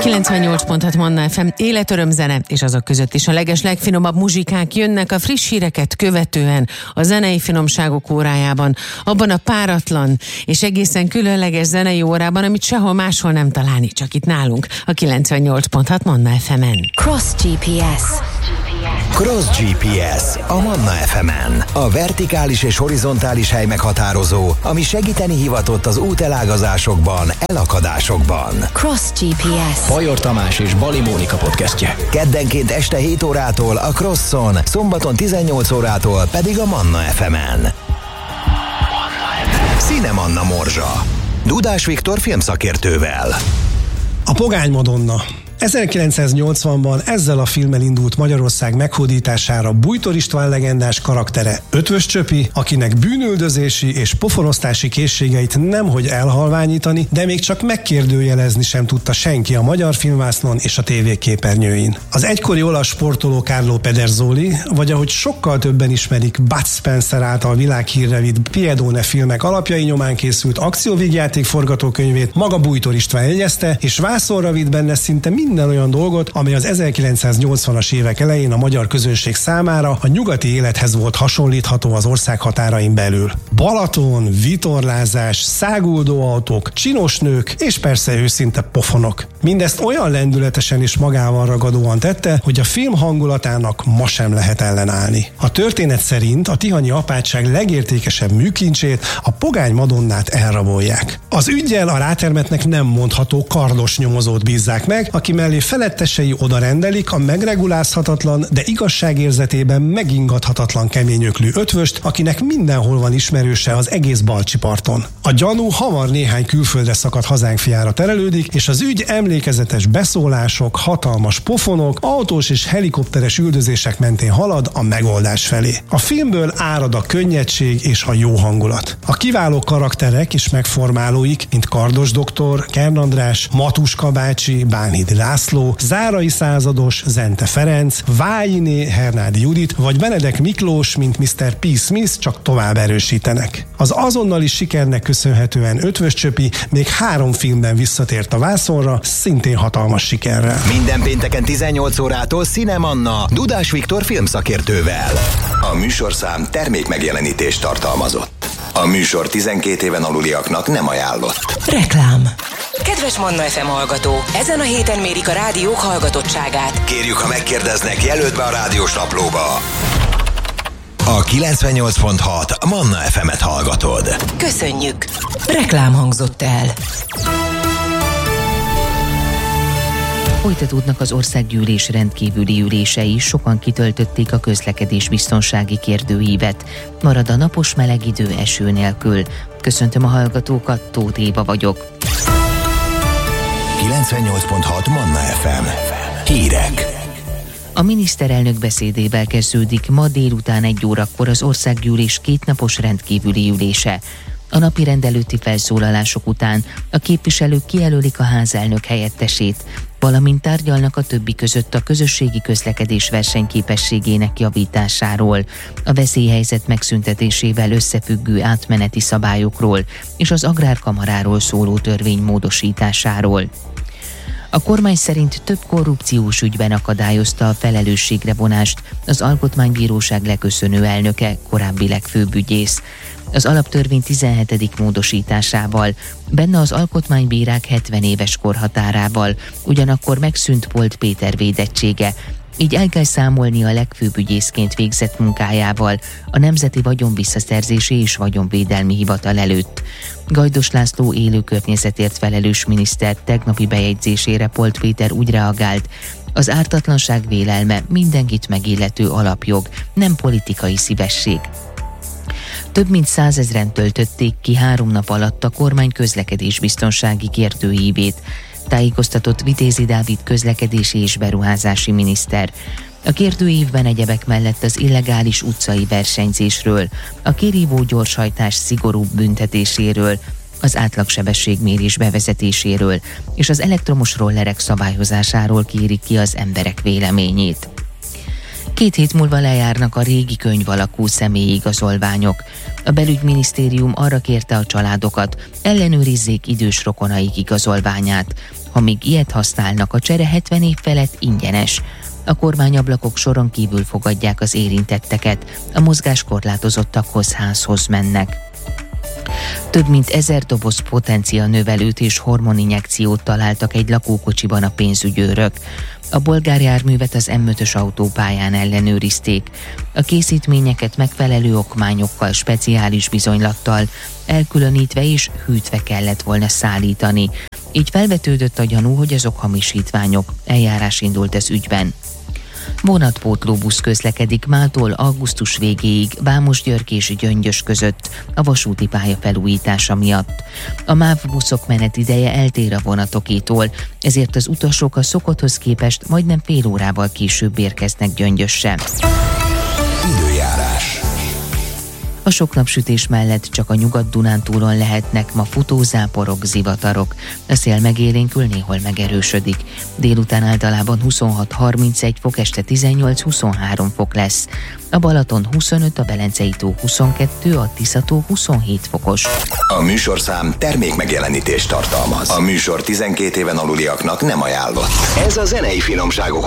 98.6 Manna FM, életörömzene, és azok között is a legfinomabb muzsikák jönnek a friss híreket követően a zenei finomságok órájában, abban a páratlan és egészen különleges zenei órában, amit sehol máshol nem találni, csak itt nálunk, a 98.6 Manna FM-en. Cross GPS. Cross GPS a Manna FM-en. A vertikális és horizontális hely meghatározó, ami segíteni hivatott az útelágazásokban, elakadásokban. Cross GPS. Bajor Tamás és Bali Mónika podcastje. Keddenként este 7 órától a Crosson, szombaton 18 órától pedig a Manna FM-en. Cinemanna morzsa. Dudás Viktor filmszakértővel. A Pogány Madonna. 1980-ban ezzel a filmmel indult Magyarország meghódítására Bújtor István legendás karaktere Ötvös Csöpi, akinek bűnüldözési és pofonosztási készségeit nemhogy elhalványítani, de még csak megkérdőjelezni sem tudta senki a magyar filmvásznon és a tévéképernyőin. Az egykori olasz sportoló Carlo Pedersoli, vagy ahogy sokkal többen ismerik, Bud Spencer által világhírre vitt Piedone filmek alapjai nyomán készült akcióvígjáték forgatókönyvét maga Bújtor István jegyezte, és vászonra vitt benne szinte minden olyan dolgot, amely az 1980-as évek elején a magyar közönség számára a nyugati élethez volt hasonlítható az ország határain belül. Balaton, vitorlázás, száguldó autók, csinos nők és persze őszinte pofonok. Mindezt olyan lendületesen és magával ragadóan tette, hogy a film hangulatának ma sem lehet ellenállni. A történet szerint a tihanyi apátság legértékesebb műkincsét, a Pogány Madonnát elrabolják. Az üggyel a rátermetnek nem mondható kardos nyomozót bízzák meg, aki mellé felettesei odarendelik a megregulázhatatlan, de igazságérzetében megingathatatlan keményöklű ötvöst, akinek mindenhol van ismerőse az egész Balcsi-parton. A gyanú hamar néhány külföldre szakadt hazánk fiára terelődik, és az ügy emlékezetes beszólások, hatalmas pofonok, autós és helikopteres üldözések mentén halad a megoldás felé. A filmből árad a könnyedség és a jó hangulat. A kiváló karakterek és megformálóik, mint Kardos doktor, Kern András, Matuska bácsi, Bánhidi László, Zárai százados, Zente Ferenc, Váiné, Hernádi Judit vagy Benedek Miklós, mint Mr. P. Smith csak tovább erősítenek. Az azonnali sikernek köszönhetően Ötvös Csöpi még 3 filmben visszatért a vászonra, szintén hatalmas sikerrel. Minden pénteken 18 órától Cinemanna Dudás Viktor filmszakértővel. A műsorszám termékmegjelenítést tartalmazott. A műsor 12 éven aluliaknak nem ajánlott. Reklám. Kedves Manna FM hallgató, ezen a héten mérik a rádiók hallgatottságát. Kérjük, ha megkérdeznek, jelölt be a rádiós naplóba. A 98.6 Manna FM-et hallgatod. Köszönjük! Reklám hangzott el. Folytatódnak az országgyűlés rendkívüli ülései, sokan kitöltötték a közlekedésbiztonsági kérdőívet. Marad a napos meleg idő eső nélkül. Köszöntöm a hallgatókat, Tóth Éva vagyok. 98.6 Manna FM. Hírek. A miniszterelnök beszédével kezdődik ma délután 1 órakor az országgyűlés 2 napos rendkívüli ülése. A napirend előtti felszólalások után a képviselők kijelölik a házelnök helyettesét, valamint tárgyalnak a többi között a közösségi közlekedés versenyképességének javításáról, a veszélyhelyzet megszüntetésével összefüggő átmeneti szabályokról és az agrárkamaráról szóló törvény módosításáról. A kormány szerint több korrupciós ügyben akadályozta a felelősségre vonást az Alkotmánybíróság leköszönő elnöke, korábbi legfőbb ügyész. Az alaptörvény 17. módosításával, benne az alkotmánybírák 70 éves korhatárával, ugyanakkor megszűnt Polt Péter védettsége, így el kell számolni a legfőbb ügyészként végzett munkájával a Nemzeti Vagyonvisszaszerzési és Vagyonvédelmi Hivatal előtt. Gajdos László élő környezetért felelős miniszter tegnapi bejegyzésére Polt Péter úgy reagált: az ártatlanság vélelme mindenkit megillető alapjog, nem politikai szívesség. Több mint 100 000-en töltötték ki 3 nap alatt a kormány közlekedésbiztonsági kérdőívét, tájékoztatott Vitézi Dávid közlekedési és beruházási miniszter. A kérdőívben egyebek mellett az illegális utcai versenyzésről, a kirívó gyorshajtás szigorúbb büntetéséről, az átlagsebességmérés bevezetéséről és az elektromos rollerek szabályozásáról kérik ki az emberek véleményét. 2 hét múlva lejárnak a régi könyv alakú személyi igazolványok. A belügyminisztérium arra kérte a családokat, ellenőrizzék idős rokonaik igazolványát. Ha még ilyet használnak, a csere 70 év felett ingyenes. A kormányablakok soron kívül fogadják az érintetteket, a mozgáskorlátozottakhoz házhoz mennek. Több mint 1000 doboz potencianövelőt és hormoninjekciót találtak egy lakókocsiban a pénzügyőrök. A bolgár járművet az M5-ös autópályán ellenőrizték. A készítményeket megfelelő okmányokkal, speciális bizonylattal, elkülönítve és hűtve kellett volna szállítani. Így felvetődött a gyanú, hogy azok hamisítványok. Eljárás indult ez ügyben. Vonatpótlóbusz közlekedik mától augusztus végéig Vámosgyörgy és Gyöngyös között a vasúti pálya felújítása miatt. A MÁV buszok menetideje eltér a vonatokétól, ezért az utasok a szokotthoz képest majdnem fél órával később érkeznek Gyöngyösre. Időjárás. A sok napsütés mellett csak a Nyugat-Dunántúlon lehetnek ma futózáporok, zivatarok. A szél megélénkül, néhol megerősödik. Délután általában 26-31 fok, este 18-23 fok lesz. A Balaton 25, a Belencei-tó 22, a Tisza-tó 27 fokos. A műsorszám termék megjelenítést tartalmaz. A műsor 12 éven aluliaknak nem ajánlott. Ez a zenei finomságok